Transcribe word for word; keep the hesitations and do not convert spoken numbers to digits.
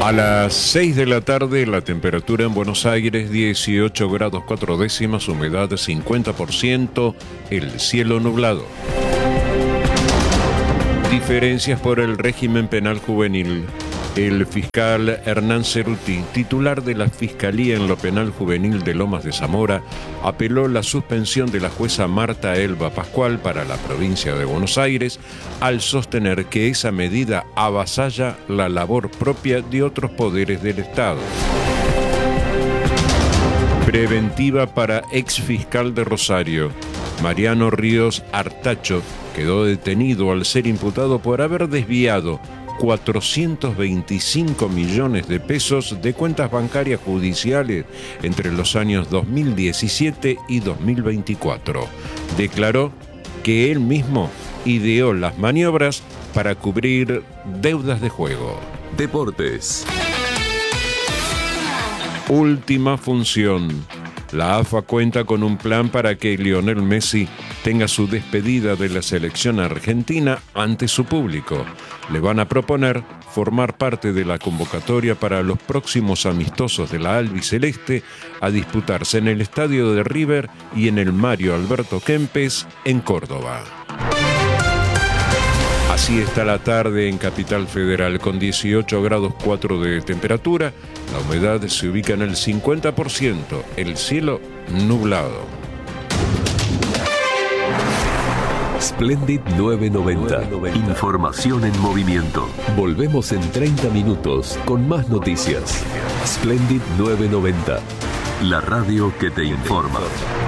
A las seis de la tarde, la temperatura en Buenos Aires dieciocho grados cuatro décimas, humedad cincuenta por ciento, el cielo nublado. Diferencias por el régimen penal juvenil. El fiscal Hernán Ceruti, titular de la Fiscalía en lo Penal Juvenil de Lomas de Zamora, apeló la suspensión de la jueza Marta Elba Pascual para la provincia de Buenos Aires al sostener que esa medida avasalla la labor propia de otros poderes del Estado. Preventiva para exfiscal de Rosario. Mariano Ríos Artacho quedó detenido al ser imputado por haber desviado cuatrocientos veinticinco millones de pesos de cuentas bancarias judiciales entre los años dos mil diecisiete y dos mil veinticuatro. Declaró que él mismo ideó las maniobras para cubrir deudas de juego. Deportes. Última función. La A F A cuenta con un plan para que Lionel Messi tenga su despedida de la selección argentina ante su público. Le van a proponer formar parte de la convocatoria para los próximos amistosos de la albiceleste a disputarse en el estadio de River y en el Mario Alberto Kempes en Córdoba. Así está la tarde en Capital Federal, con dieciocho grados cuatro de temperatura. La humedad se ubica en el cincuenta por ciento, el cielo nublado. Splendid novecientos noventa. Información en movimiento. Volvemos en treinta minutos con más noticias. Splendid novecientos noventa. La radio que te informa.